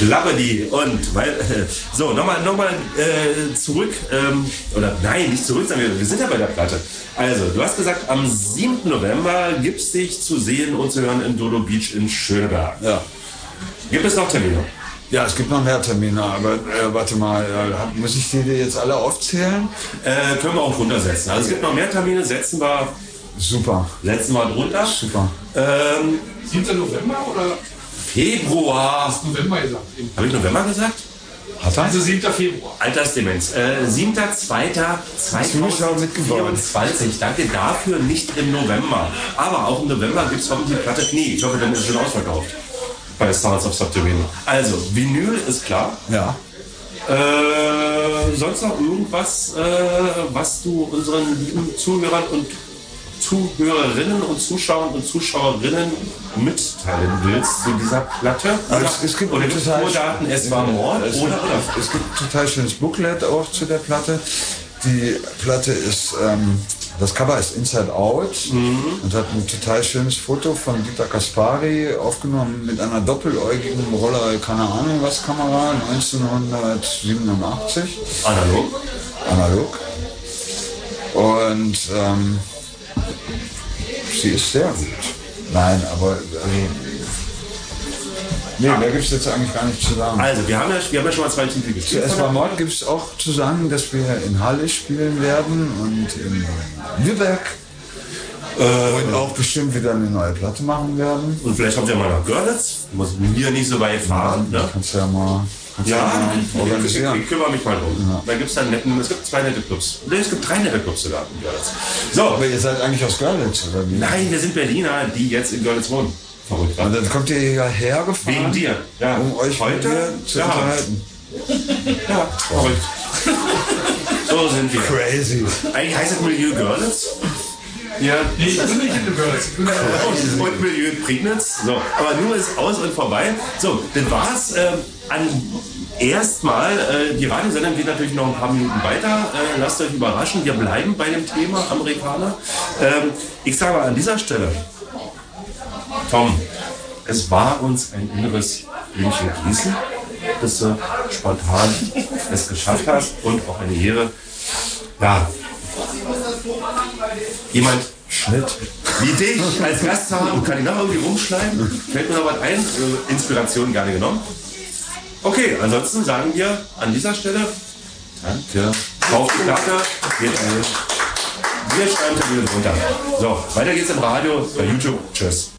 Klappe die und so, nochmal zurück, oder nein, nicht zurück, sondern wir sind ja bei der Platte. Also, du hast gesagt, am 7. November gibt es dich zu sehen und zu hören in Dodo Beach in Schöneberg. Ja. Gibt es noch Termine? Ja, es gibt noch mehr Termine, aber warte mal, muss ich die jetzt alle aufzählen? Können wir auch runtersetzen. Also es gibt noch mehr Termine, setzen wir drunter. Super. 7. November oder? Februar. Hast du November gesagt? Habe ich November gesagt? Hat er? Also 7. Februar. Altersdemenz. 7.2.2024. Danke dafür, nicht im November. Aber auch im November gibt es hoffentlich die Platte. Nee, ich hoffe, dann ist es schon ausverkauft. Bei Stars of Subterranean. Also, Vinyl ist klar. Ja. Sonst noch irgendwas, was du unseren lieben Zuhörern und Zuhörerinnen und Zuschauern und Zuschauerinnen mitteilen willst zu dieser Platte? Es gibt oder Tourdaten, es war Mord? Es gibt ein total schönes Booklet auch zu der Platte. Die Platte ist, das Cover ist Inside Out und hat ein total schönes Foto von Dieter Kaspari aufgenommen mit einer doppeläugigen Roller, keine Ahnung was, Kamera, 1987. Analog. Und sie ist sehr gut. Nein, aber mehr gibt es jetzt eigentlich gar nicht zu sagen. Also, wir haben ja schon mal 2 Titel gespielt. Es war Mord gibt es auch zu sagen, dass wir in Halle spielen werden und in Lübeck. Und auch bestimmt wieder eine neue Platte machen werden. Und vielleicht kommt ja mal nach Görlitz. Muss mir nicht so weit fahren. Ja, ne? Kannst ja mal organisieren. Ich kümmere mich mal drum. Ja. Da gibt's es gibt 2 nette Clubs. Es gibt 3 nette Clubs sogar in Görlitz. So. Aber ihr seid eigentlich aus Görlitz, oder wie? Nein, wir sind Berliner, die jetzt in Görlitz wohnen. Verrückt. Und dann kommt ihr hierher gefahren, wegen dir. Ja. um euch heute zu unterhalten. Ja, verrückt. So sind wir. Crazy. Eigentlich heißt es Milieu Görlitz. Ja. Nee, ich bin nicht in der Görlitz. Und Milieu Prignitz. So, aber nur ist aus und vorbei. So, das war's. Erstmal, die Radiosendung geht natürlich noch ein paar Minuten weiter. Lasst euch überraschen. Wir bleiben bei dem Thema Amerikaner. Ich sage mal an dieser Stelle, Tom, es war uns ein inneres Blümchen gießen, dass du spontan es geschafft hast und auch eine Ehre. Ja, jemand Schnitt. wie dich als Gast zu haben, kann ich noch irgendwie rumschneiden? Fällt mir noch was ein? Inspiration gerne genommen. Okay, ansonsten sagen wir an dieser Stelle danke. Auf die Platte. Wir schreiben Termine runter. So, weiter geht's im Radio, bei YouTube. Tschüss.